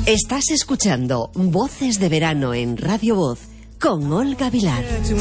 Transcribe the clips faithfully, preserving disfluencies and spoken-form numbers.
Estás escuchando Voces de Verano en Radio Voz con Olga Vilar.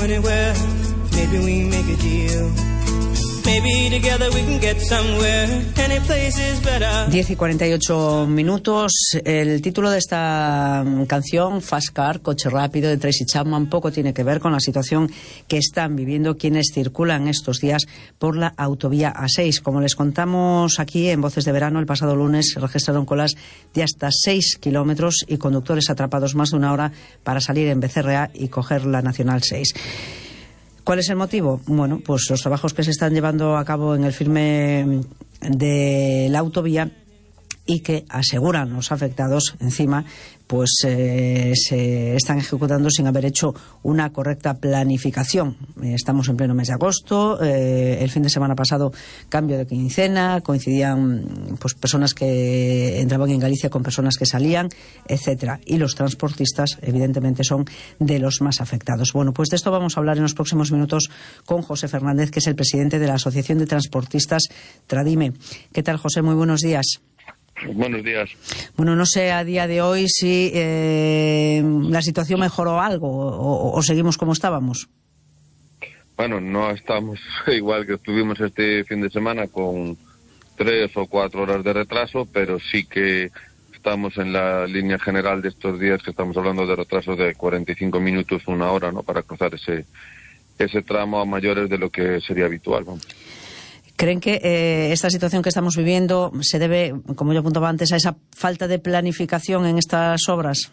diez y cuarenta y ocho minutos. El título de esta canción, Fast Car, Coche Rápido, de Tracy Chapman, poco tiene que ver con la situación que están viviendo quienes circulan estos días por la autovía A seis. Como les contamos aquí en Voces de Verano, el pasado lunes se registraron colas de hasta seis kilómetros y conductores atrapados más de una hora para salir en Becerra y coger la Nacional seis. ¿Cuál es el motivo? Bueno, pues los trabajos que se están llevando a cabo en el firme de la autovía y que aseguran los afectados encima pues eh, se están ejecutando sin haber hecho una correcta planificación. Eh, estamos en pleno mes de agosto, eh, el fin de semana pasado cambio de quincena, coincidían pues personas que entraban en Galicia con personas que salían, etcétera. Y los transportistas evidentemente son de los más afectados. Bueno, pues de esto vamos a hablar en los próximos minutos con José Fernández, que es el presidente de la Asociación de Transportistas Tradime. ¿Qué tal, José? Muy buenos días. Buenos días. Bueno, no sé a día de hoy si eh, la situación mejoró algo o, o seguimos como estábamos. Bueno, no estamos igual que estuvimos este fin de semana con tres o cuatro horas de retraso, pero sí que estamos en la línea general de estos días, que estamos hablando de retrasos de cuarenta y cinco minutos, una hora, ¿no?, para cruzar ese ese tramo a mayores de lo que sería habitual, vamos. ¿Creen que eh, esta situación que estamos viviendo se debe, como yo apuntaba antes, a esa falta de planificación en estas obras?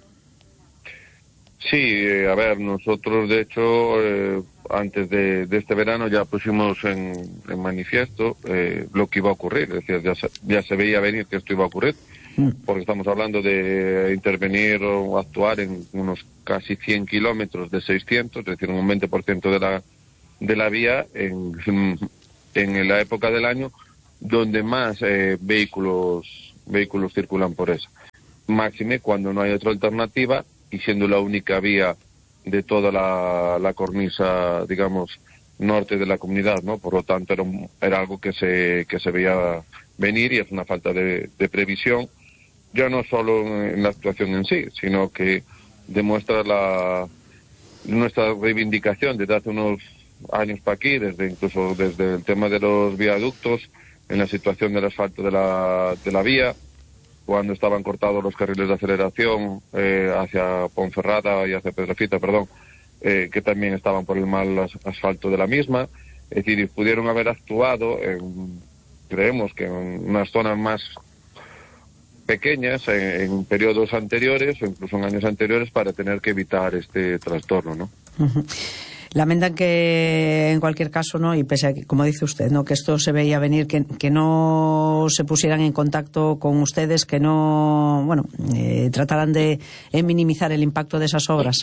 Sí, eh, a ver, nosotros de hecho, eh, antes de, de este verano ya pusimos en, en manifiesto eh, lo que iba a ocurrir. Es decir, ya se, ya se veía venir que esto iba a ocurrir, mm. porque estamos hablando de intervenir o actuar en unos casi cien kilómetros de seiscientos, es decir, un veinte por ciento de la, de la vía en... en la época del año donde más eh, vehículos vehículos circulan por esa. Máxime cuando no hay otra alternativa y siendo la única vía de toda la, la cornisa, digamos, norte de la comunidad, ¿no? Por lo tanto, era, un, era algo que se que se veía venir y es una falta de, de previsión, ya no solo en la actuación en sí, sino que demuestra la nuestra reivindicación desde hace unos años para aquí, desde incluso desde el tema de los viaductos, en la situación del asfalto de la, de la vía, cuando estaban cortados los carriles de aceleración eh, hacia Ponferrada y hacia Pedrafita, perdón, eh, que también estaban por el mal as, asfalto de la misma. Es decir, pudieron haber actuado, en, creemos que en unas zonas más pequeñas, en, en periodos anteriores o incluso en años anteriores, para tener que evitar este trastorno, ¿no? Uh-huh. Lamentan que, en cualquier caso, no, y pese a que, como dice usted, no, que esto se veía venir, que, que no se pusieran en contacto con ustedes, que no, bueno, eh, trataran de eh, minimizar el impacto de esas obras.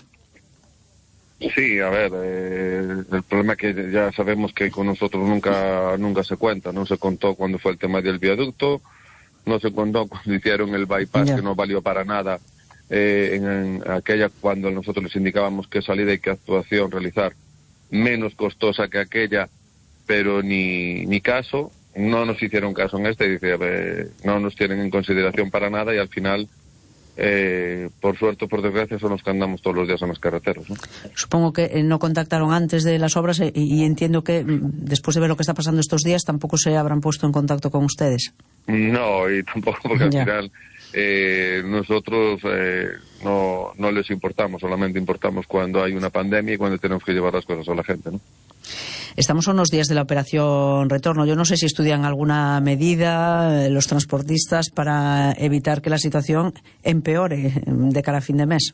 Sí, a ver, eh, el problema es que ya sabemos que con nosotros nunca nunca se cuenta. No se contó cuando fue el tema del viaducto, no se contó cuando hicieron el bypass, yeah. que no valió para nada. Eh, en, en aquella cuando nosotros les indicábamos qué salida y qué actuación realizar, menos costosa que aquella, pero ni ni caso, no nos hicieron caso en este, y dice, eh, no nos tienen en consideración para nada, y al final, eh, por suerte o por desgracia, son los que andamos todos los días en las carreteras, ¿no? Supongo que eh, no contactaron antes de las obras eh, y entiendo que después de ver lo que está pasando estos días tampoco se habrán puesto en contacto con ustedes. No, y tampoco, porque al final Eh, nosotros eh, no, no les importamos, solamente importamos cuando hay una pandemia y cuando tenemos que llevar las cosas a la gente, ¿no? Estamos a unos días de la operación Retorno. Yo no sé si estudian alguna medida eh, los transportistas para evitar que la situación empeore de cara a fin de mes.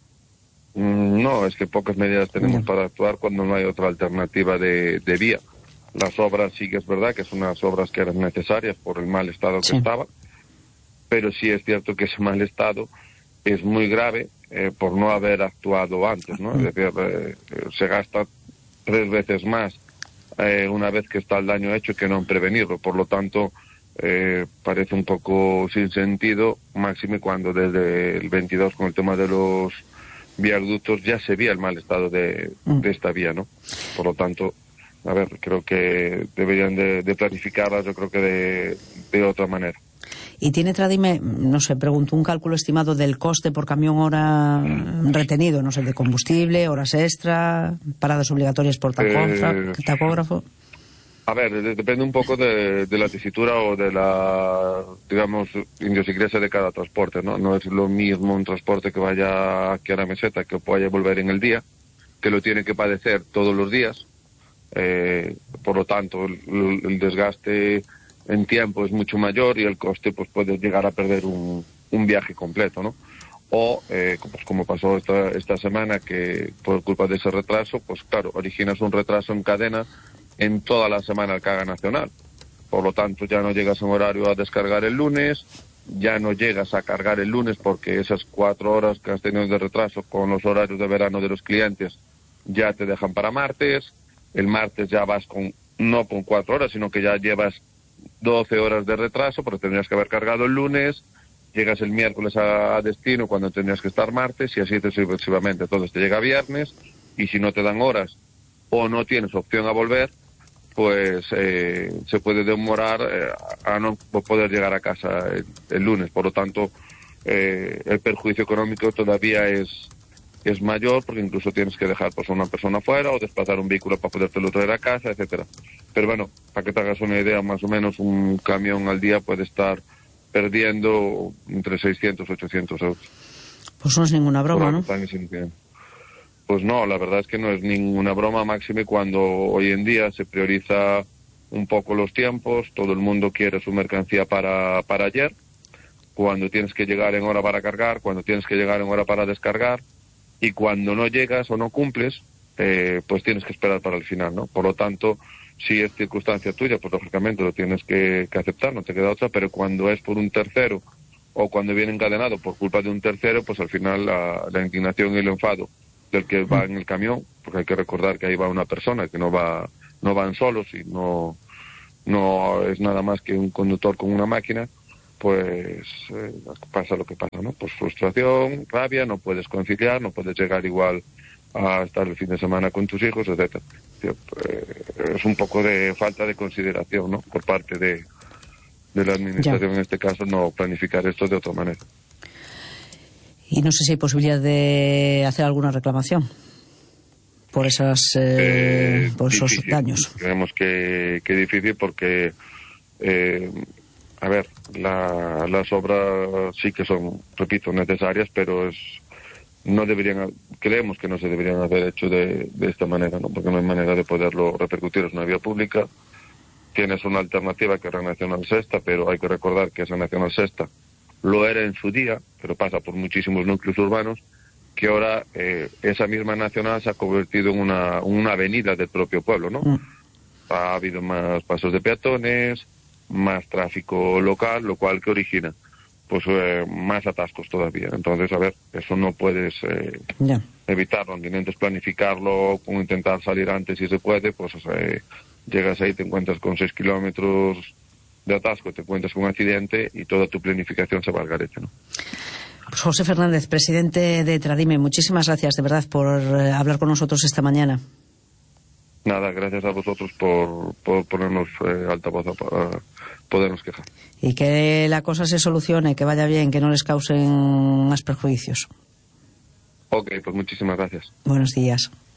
Mm, no, es que pocas medidas tenemos no. para actuar cuando no hay otra alternativa de, de vía. Las obras sí que es verdad que son unas obras que eran necesarias por el mal estado que sí. estaba, pero sí es cierto que ese mal estado es muy grave eh, por no haber actuado antes, ¿no? Es decir, eh, se gasta tres veces más eh, una vez que está el daño hecho que no en prevenirlo. Por lo tanto, eh, parece un poco sin sentido, máxime cuando desde el veintidós con el tema de los viaductos ya se veía el mal estado de, de esta vía, ¿no? Por lo tanto, a ver, creo que deberían de, de planificarlas, yo creo que de, de otra manera. Y tiene, Tradime, no sé, pregunto, un cálculo estimado del coste por camión hora retenido, no sé, de combustible, horas extra, paradas obligatorias por tacógrafo. Eh, tacógrafo. A ver, depende un poco de, de la tesitura o de la, digamos, idiosincrasia de cada transporte, ¿no? No es lo mismo un transporte que vaya aquí a la meseta, que vaya a volver en el día, que lo tiene que padecer todos los días. Eh, por lo tanto, el, el desgaste en tiempo es mucho mayor y el coste pues puede llegar a perder un, un viaje completo, ¿no? O, eh, pues como pasó esta, esta semana, que por culpa de ese retraso, pues claro, originas un retraso en cadena en toda la semana al carga nacional. Por lo tanto, ya no llegas en horario a descargar el lunes, ya no llegas a cargar el lunes porque esas cuatro horas que has tenido de retraso con los horarios de verano de los clientes ya te dejan para martes. El martes ya vas con, no con cuatro horas, sino que ya llevas doce horas de retraso porque tendrías que haber cargado el lunes, llegas el miércoles a, a destino cuando tendrías que estar martes y así sucesivamente. Entonces te llega viernes y si no te dan horas o no tienes opción a volver, pues eh, se puede demorar eh, a no poder llegar a casa el, el lunes. Por lo tanto, eh, el perjuicio económico todavía es es mayor porque incluso tienes que dejar pues, a una persona fuera o desplazar un vehículo para podértelo traer a casa, etcétera. Pero bueno, para que te hagas una idea, más o menos un camión al día puede estar perdiendo entre seiscientos y ochocientos euros. Pues no es ninguna broma, ¿no? Pues no, la verdad es que no es ninguna broma, máxime cuando hoy en día se prioriza un poco los tiempos, todo el mundo quiere su mercancía para, para ayer, cuando tienes que llegar en hora para cargar, cuando tienes que llegar en hora para descargar, y cuando no llegas o no cumples, eh, pues tienes que esperar para el final, ¿no? Por lo tanto, si es circunstancia tuya, pues lógicamente lo tienes que, que aceptar, no te queda otra, pero cuando es por un tercero o cuando viene encadenado por culpa de un tercero, pues al final la, la indignación y el enfado del que va en el camión, porque hay que recordar que ahí va una persona, que no va no van solos y no, no es nada más que un conductor con una máquina, pues eh, pasa lo que pasa, ¿no? Pues frustración, rabia, no puedes conciliar, no puedes llegar igual a estar el fin de semana con tus hijos, etcétera. Eh, es un poco de falta de consideración, ¿no? Por parte de, de la administración, ya. En este caso, no planificar esto de otra manera. Y no sé si hay posibilidad de hacer alguna reclamación por esas eh, eh, por esos difícil. daños. Creemos que, que difícil porque eh, a ver, la, las obras sí que son, repito, necesarias, pero es no deberían, creemos que no se deberían haber hecho de, de esta manera, ¿no? Porque no hay manera de poderlo repercutir. Es una vía pública, tienes una alternativa que es la Nacional Sexta, pero hay que recordar que esa Nacional Sexta lo era en su día, pero pasa por muchísimos núcleos urbanos, que ahora eh, esa misma Nacional se ha convertido en una, una avenida del propio pueblo, ¿no? Mm. Ha habido más pasos de peatones, más tráfico local, lo cual que origina pues eh, más atascos todavía. Entonces, a ver, eso no puedes eh, yeah. evitarlo, aunque intentes planificarlo, como intentar salir antes si se puede, pues eh, llegas ahí, te encuentras con seis kilómetros de atasco, te encuentras con un accidente y toda tu planificación se va al garete, ¿no? Pues José Fernández, presidente de Tradime, muchísimas gracias de verdad por eh, hablar con nosotros esta mañana. Nada, gracias a vosotros por, por ponernos eh, altavoz para podernos quejar. Y que la cosa se solucione, que vaya bien, que no les causen más perjuicios. Ok, pues muchísimas gracias. Buenos días.